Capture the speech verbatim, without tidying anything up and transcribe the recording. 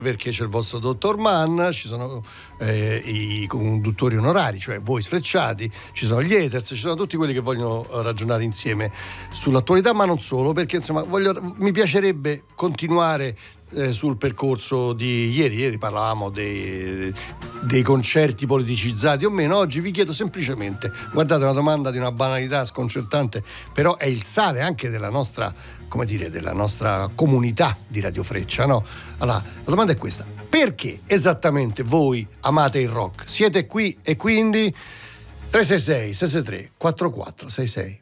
perché c'è il vostro dottor Mann, ci sono eh, i conduttori onorari, cioè voi sfrecciati, ci sono gli haters, ci sono tutti quelli che vogliono ragionare insieme sull'attualità, ma non solo, perché insomma voglio, mi piacerebbe continuare eh, sul percorso di ieri. Ieri parlavamo dei, dei concerti politicizzati o meno. Oggi vi chiedo semplicemente, guardate, una domanda di una banalità sconcertante, però è il sale anche della nostra, come dire, della nostra comunità di Radio Freccia, no? Allora, la domanda è questa: perché esattamente voi amate il rock? Siete qui e quindi tre sei sei sei sei tre quattro quattro sei sei.